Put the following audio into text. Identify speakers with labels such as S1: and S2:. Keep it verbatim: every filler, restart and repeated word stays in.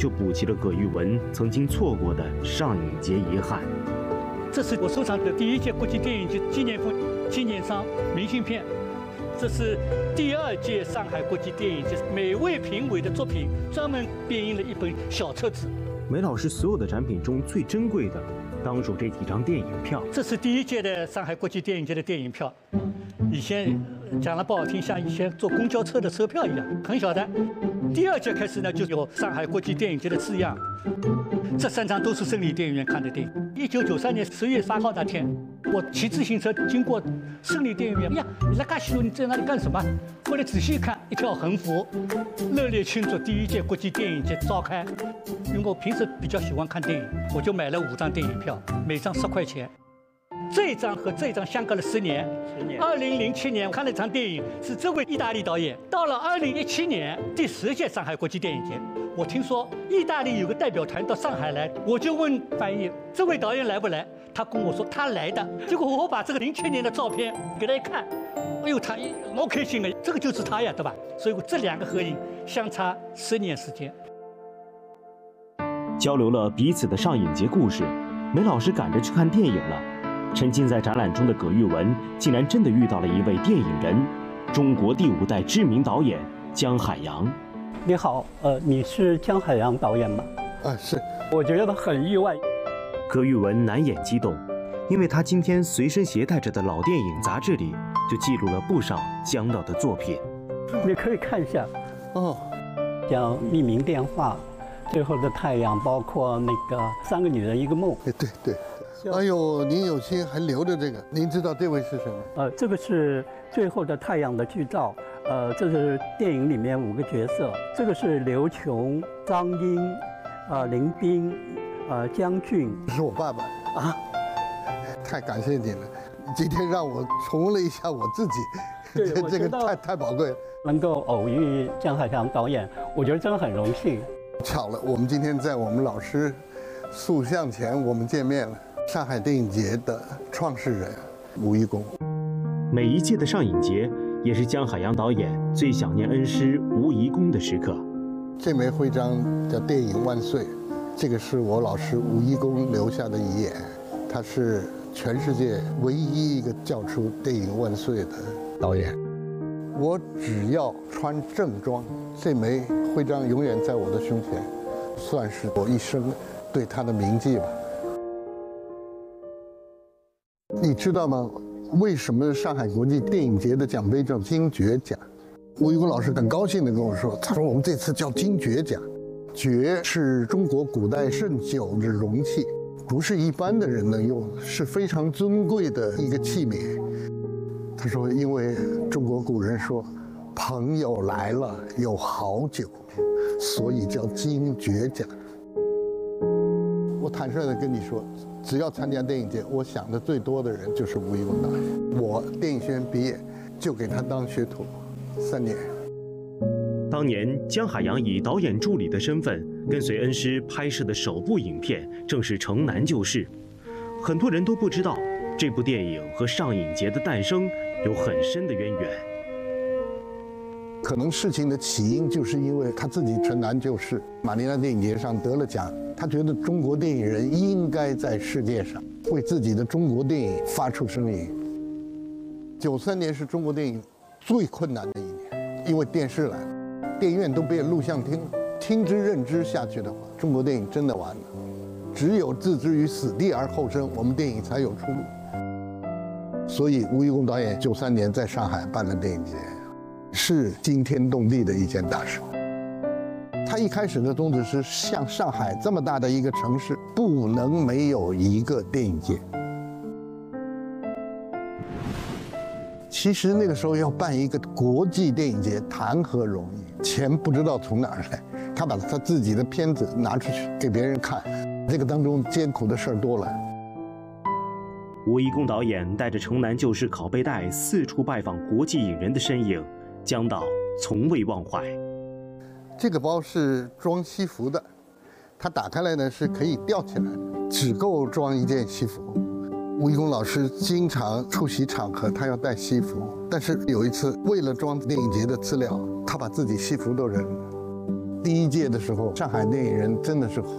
S1: 就补齐了葛玉文曾经错过的上影节遗憾。
S2: 这是我收藏的第一届国际电影节纪念phẩm纪念商明信片，这是第二届上海国际电影节每位评委的作品专门编印了一本小册子。
S1: 梅老师所有的展品中最珍贵的，当属这几张电影票。
S2: 这是第一届的上海国际电影节的电影票，以前讲了不好听，像以前坐公交车的车票一样，很小的。第二届开始呢，就有上海国际电影节的字样。这三张都是胜利电影院看的电影。一九九三年十月八号那天，我骑自行车经过胜利电影院，哎呀，你来干西路，你在那里干什么？后来仔细一看，一条横幅，热烈庆祝第一届国际电影节召开。因为我平时比较喜欢看电影，我就买了五张电影票，每张十块钱。这一张和这一张相隔了十年。十年。二零零七年看了一场电影，是这位意大利导演。到了二零一七年第十届上海国际电影节，我听说意大利有个代表团到上海来，我就问翻译这位导演来不来？他跟我说他来的。结果我把这个零七年的照片给他一看，哎呦，他好开心啊！这个就是他呀，对吧？所以我这两个合影相差十年时间。
S1: 交流了彼此的上影节故事，梅老师赶着去看电影了。沉浸在展览中的葛玉文，竟然真的遇到了一位电影人，中国第五代知名导演姜海洋。
S3: 你好，呃，你是姜海洋导演吗？
S4: 啊，是。
S3: 我觉得很意外。
S1: 葛玉文难掩激动，因为他今天随身携带着的老电影杂志里，就记录了不少姜导的作品。
S3: 你可以看一下，
S4: 哦，
S3: 像《匿名电话》、《最后的太阳》，包括那个《三个女人一个梦》。
S4: 哎，对对。哎呦，您有心还留着这个，您知道这位是谁吗？
S3: 呃，这个是《最后的太阳》的剧照，呃，这是电影里面五个角色，这个是刘琼、张英、呃林彬、呃姜俊。
S4: 是我爸爸啊，太感谢你了，今天让我重温了一下我自己，这这个太太宝贵了。
S3: 能够偶遇姜海洋导演，我觉得真的很荣幸。
S4: 巧了，我们今天在我们老师塑像前我们见面了。上海电影节的创始人吴贻弓。
S1: 每一届的上影节也是姜海洋导演最想念恩师吴贻弓的时刻。
S4: 这枚徽章叫电影万岁，这个是我老师吴贻弓留下的遗言，他是全世界唯一一个叫出电影万岁的导演。我只要穿正装，这枚徽章永远在我的胸前，算是我一生对他的铭记吧。你知道吗？为什么上海国际电影节的奖杯叫金爵奖？吴贻弓老师很高兴地跟我说，他说我们这次叫金爵奖，爵是中国古代盛酒的容器，不是一般的人能用，是非常尊贵的一个器皿。他说，因为中国古人说，朋友来了有好酒，所以叫金爵奖。我坦率地跟你说，只要参加电影节，我想的最多的人就是吴贻弓导演。我电影学院毕业，就给他当学徒，三年。
S1: 当年姜海洋以导演助理的身份跟随恩师拍摄的首部影片，正是《城南旧事》。很多人都不知道，这部电影和上影节的诞生有很深的渊源。
S4: 可能事情的起因就是因为他自己城南旧事，马尼拉电影节上得了奖，他觉得中国电影人应该在世界上为自己的中国电影发出声音。九三年是中国电影最困难的一年，因为电视来了，电影院都变录像厅了，听之任之下去的话，中国电影真的完了。只有置之于死地而后生，我们电影才有出路。所以吴贻弓导演九三年在上海办了电影节，是惊天动地的一件大事。他一开始的宗旨是，像上海这么大的一个城市，不能没有一个电影节。其实那个时候要办一个国际电影节，谈何容易？钱不知道从哪儿来，他把他自己的片子拿出去给别人看，这个当中艰苦的事儿多了。
S1: 吴贻弓导演带着《城南旧事》拷贝带四处拜访国际影人的身影，姜导从未忘怀。
S4: 这个包是装西服的，它打开来呢是可以吊起来的，只够装一件西服。吴贻弓老师经常出席场合，他要带西服，但是有一次为了装电影节的资料，他把自己西服都扔了， 第一届的时候，上海电影人真的是